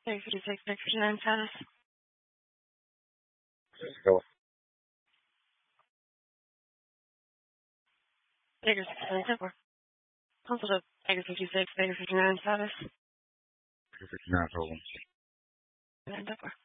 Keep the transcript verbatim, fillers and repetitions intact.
Tiger fifty-six, Tiger fifty-nine status. Go. Tiger sixty-seven, ten four. Consult up. Tiger fifty-six, Tiger fifty-nine status. Tiger fifty-nine, hold on. nine ten four.